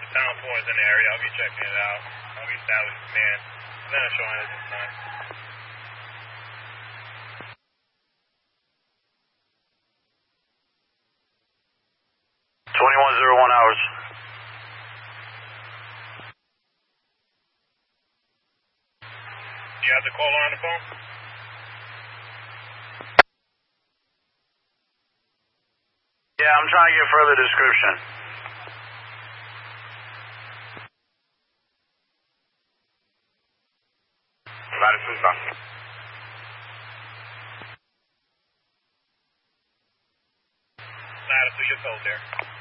Town 4 is in the area. I'll be checking it out. I'll be establishing command. Then I'm showing it this time. 2101 hours. Do you have the caller on the phone? Yeah, I'm trying to get further description. Latitude. Latitude, you're cold there.